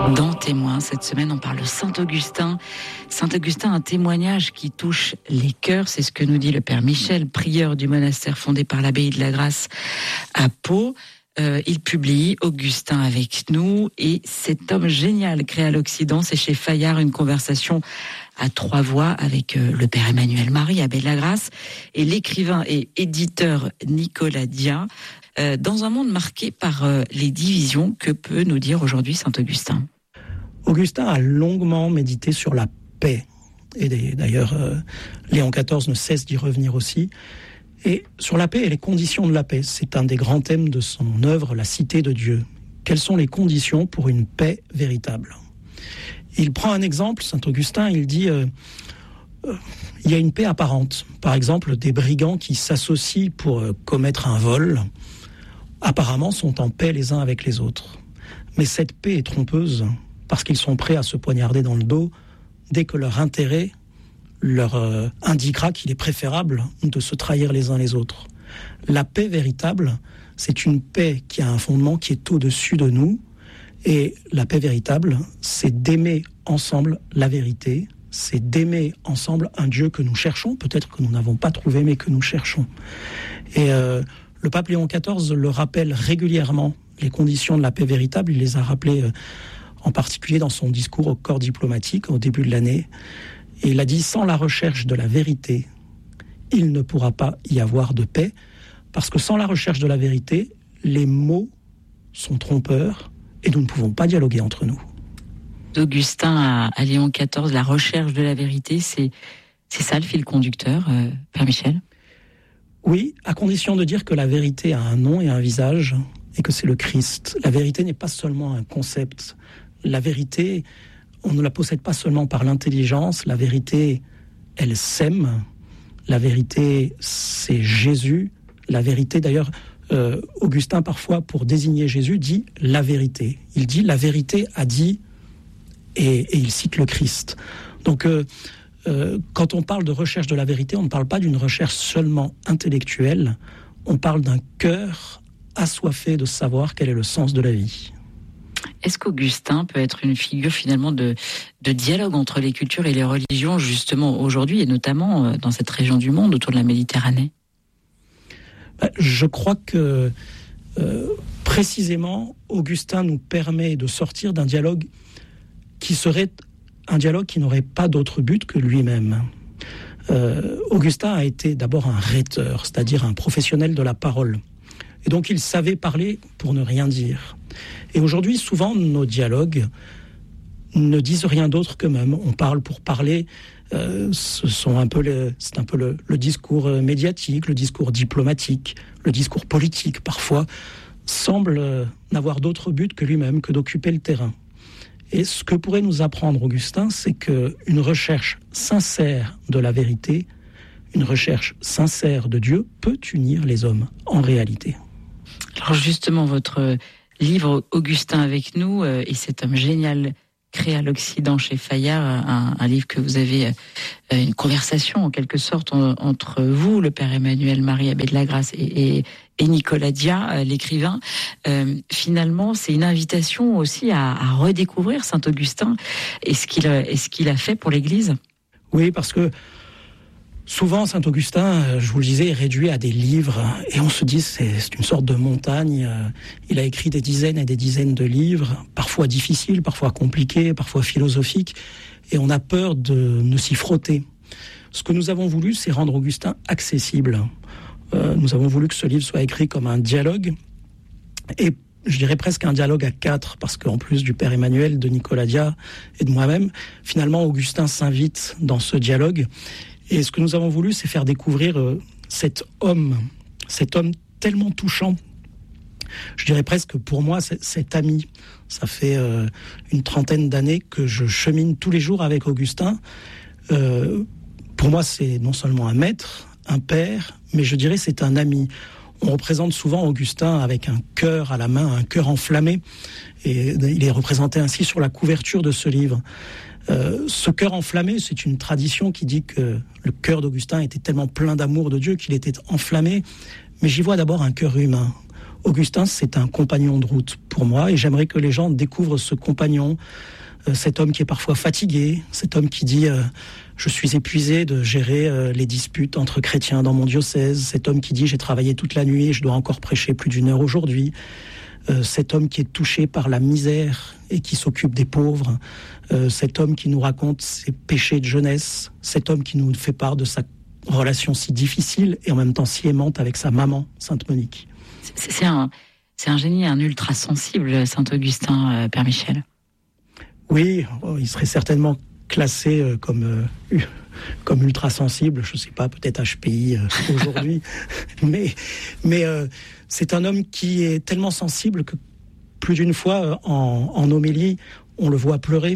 Dans Témoins, cette semaine, on parle de Saint-Augustin. Saint-Augustin, un témoignage qui touche les cœurs. C'est ce que nous dit le Père Michel, prieur du monastère fondé par l'abbaye de la Grâce à Pau. Il publie Augustin avec nous et cet homme génial créé à l'Occident, c'est chez Fayard, une conversation à 3 voix avec le Père Emmanuel Marie, abbé de la Grâce, et l'écrivain et éditeur Nicolas Dia. Dans un monde marqué par les divisions, que peut nous dire aujourd'hui Saint-Augustin ? Augustin a longuement médité sur la paix. Et d'ailleurs, Léon XIV ne cesse d'y revenir aussi. Et sur la paix et les conditions de la paix, c'est un des grands thèmes de son œuvre, La Cité de Dieu. Quelles sont les conditions pour une paix véritable ? Il prend un exemple, Saint-Augustin, il dit il y a une paix apparente. Par exemple, des brigands qui s'associent pour commettre un vol, apparemment sont en paix les uns avec les autres. Mais cette paix est trompeuse, parce qu'ils sont prêts à se poignarder dans le dos dès que leur intérêt leur indiquera qu'il est préférable de se trahir les uns les autres. La paix véritable, c'est une paix qui a un fondement qui est au-dessus de nous. Et la paix véritable, c'est d'aimer ensemble la vérité, c'est d'aimer ensemble un Dieu que nous cherchons, peut-être que nous n'avons pas trouvé, mais que nous cherchons. Et le pape Léon XIV le rappelle régulièrement, les conditions de la paix véritable. Il les a rappelées en particulier dans son discours au corps diplomatique au début de l'année. Et il a dit, sans la recherche de la vérité, il ne pourra pas y avoir de paix, parce que sans la recherche de la vérité, les mots sont trompeurs et nous ne pouvons pas dialoguer entre nous. Augustin à Léon XIV, la recherche de la vérité, c'est ça le fil conducteur, Père Michel ? Oui, à condition de dire que la vérité a un nom et un visage, et que c'est le Christ. La vérité n'est pas seulement un concept. La vérité, on ne la possède pas seulement par l'intelligence. La vérité, elle sème. La vérité, c'est Jésus. La vérité, d'ailleurs, Augustin, parfois, pour désigner Jésus, dit la vérité. Il dit la vérité a dit, et il cite le Christ. Donc, quand on parle de recherche de la vérité, on ne parle pas d'une recherche seulement intellectuelle. On parle d'un cœur assoiffé de savoir quel est le sens de la vie. Est-ce qu'Augustin peut être une figure finalement de dialogue entre les cultures et les religions, justement aujourd'hui, et notamment dans cette région du monde, autour de la Méditerranée ? Je crois que précisément, Augustin nous permet de sortir d'un dialogue qui serait un dialogue qui n'aurait pas d'autre but que lui-même. Augustin a été d'abord un rhéteur, c'est-à-dire un professionnel de la parole. Et donc il savait parler pour ne rien dire. Et aujourd'hui, souvent, nos dialogues ne disent rien d'autre qu'eux-mêmes. On parle pour parler. C'est un peu le discours médiatique, le discours diplomatique, le discours politique, parfois, semble n'avoir d'autre but que lui-même, que d'occuper le terrain. Et ce que pourrait nous apprendre Augustin, c'est qu'une recherche sincère de la vérité, une recherche sincère de Dieu peut unir les hommes en réalité. Alors justement, votre livre Augustin avec nous et cet homme génial créé à l'Occident chez Fayard, un livre que vous avez, une conversation en quelque sorte entre vous, le Père Emmanuel Marie, abbé de la Grâce, et Nicolas Dia, l'écrivain. Finalement, c'est une invitation aussi à redécouvrir Saint-Augustin et ce qu'il a fait pour l'Église. Oui, parce que souvent, Saint-Augustin, je vous le disais, est réduit à des livres et on se dit c'est une sorte de montagne. Il a écrit des dizaines et des dizaines de livres, parfois difficiles, parfois compliqués, parfois philosophiques, et on a peur de ne s'y frotter. Ce que nous avons voulu, c'est rendre Augustin accessible. Nous avons voulu que ce livre soit écrit comme un dialogue, et je dirais presque un dialogue à 4, parce qu'en plus du Père Emmanuel, de Nicolas Dia et de moi-même, finalement, Augustin s'invite dans ce dialogue. Et ce que nous avons voulu, c'est faire découvrir cet homme tellement touchant. Je dirais presque pour moi, cet ami. Ça fait une trentaine d'années que je chemine tous les jours avec Augustin. Pour moi, c'est non seulement un maître, un père, mais je dirais c'est un ami. On représente souvent Augustin avec un cœur à la main, un cœur enflammé. Et il est représenté ainsi sur la couverture de ce livre. Ce cœur enflammé, c'est une tradition qui dit que le cœur d'Augustin était tellement plein d'amour de Dieu qu'il était enflammé. Mais j'y vois d'abord un cœur humain. Augustin, c'est un compagnon de route pour moi, et j'aimerais que les gens découvrent ce compagnon, cet homme qui est parfois fatigué, cet homme qui dit je suis épuisé de gérer les disputes entre chrétiens dans mon diocèse, cet homme qui dit j'ai travaillé toute la nuit et je dois encore prêcher plus d'1 heure aujourd'hui, cet homme qui est touché par la misère et qui s'occupe des pauvres, cet homme qui nous raconte ses péchés de jeunesse, cet homme qui nous fait part de sa relation si difficile et en même temps si aimante avec sa maman, Sainte Monique. C'est un génie, un ultra sensible, Saint Augustin, Père Michel. Oui, il serait certainement classé comme ultra sensible, je ne sais pas, peut-être HPI aujourd'hui, mais c'est un homme qui est tellement sensible que plus d'une fois en homélie, on le voit pleurer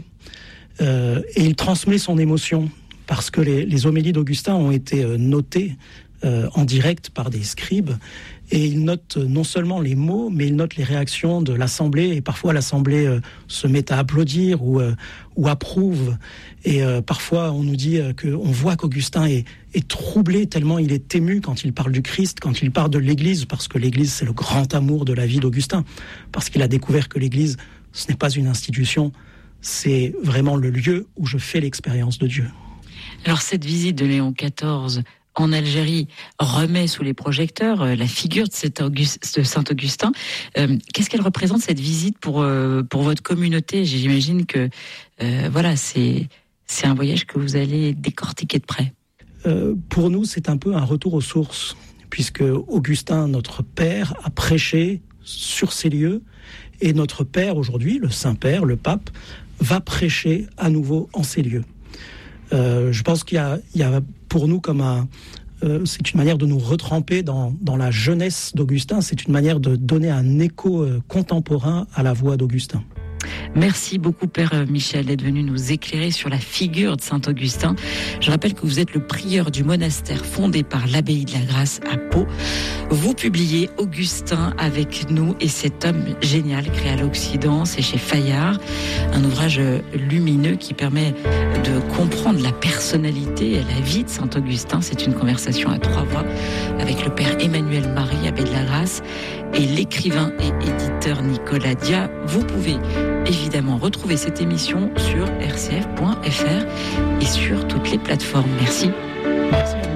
et il transmet son émotion parce que les homélies d'Augustin ont été notées en direct par des scribes. Et il note non seulement les mots, mais il note les réactions de l'Assemblée. Et parfois, l'Assemblée se met à applaudir ou approuve. Et parfois, on nous dit qu'on voit qu'Augustin est troublé tellement il est ému quand il parle du Christ, quand il parle de l'Église, parce que l'Église, c'est le grand amour de la vie d'Augustin. Parce qu'il a découvert que l'Église, ce n'est pas une institution, c'est vraiment le lieu où je fais l'expérience de Dieu. Alors, cette visite de Léon XIV en Algérie remet sous les projecteurs la figure de Saint-Augustin. Qu'est-ce qu'elle représente, cette visite, pour votre communauté ? J'imagine que c'est un voyage que vous allez décortiquer de près. Pour nous, c'est un peu un retour aux sources, puisque Augustin, notre père, a prêché sur ces lieux, et notre père aujourd'hui, le Saint-Père, le pape, va prêcher à nouveau en ces lieux. Je pense qu'il y a pour nous comme c'est une manière de nous retremper dans la jeunesse d'Augustin, c'est une manière de donner un écho contemporain à la voix d'Augustin. Merci beaucoup, Père Michel, d'être venu nous éclairer sur la figure de Saint-Augustin. Je rappelle que vous êtes le prieur du monastère fondé par l'abbaye de la Grâce à Pau. Vous publiez Augustin avec nous et cet homme génial créé à l'Occident, c'est chez Fayard, un ouvrage lumineux qui permet de comprendre la personnalité et la vie de Saint-Augustin. C'est une conversation à 3 voix avec le Père Emmanuel Marie, abbé de la Grâce, et l'écrivain et éditeur Nicolas Dia. Vous pouvez évidemment retrouver cette émission sur rcf.fr et sur toutes les plateformes. Merci.